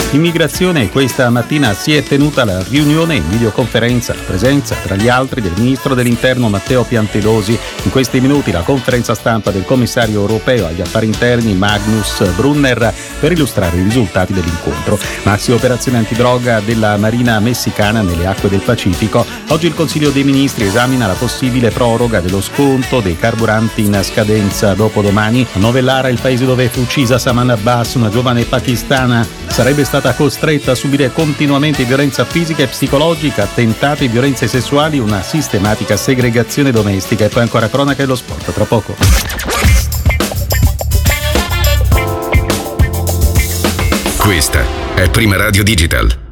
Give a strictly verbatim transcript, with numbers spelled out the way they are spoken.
Immigrazione. Questa mattina si è tenuta la riunione in videoconferenza, la presenza tra gli altri del ministro dell'Interno Matteo Piantedosi. In questi minuti la conferenza stampa del commissario europeo agli affari interni Magnus Brunner per illustrare i risultati dell'incontro. Maxi operazione antidroga della Marina messicana nelle acque del Pacifico. Oggi il Consiglio dei Ministri esamina la possibile proroga dello sconto dei carburanti in scadenza dopodomani. A Novellara, il paese dove fu uccisa Saman Abbas, una giovane pakistana, sarebbe stata costretta a subire continuamente violenza fisica e psicologica, attentati e violenze sessuali, una sistematica segregazione domestica. E poi ancora cronaca dello sport, tra poco. Questa è Prima Radio Digital.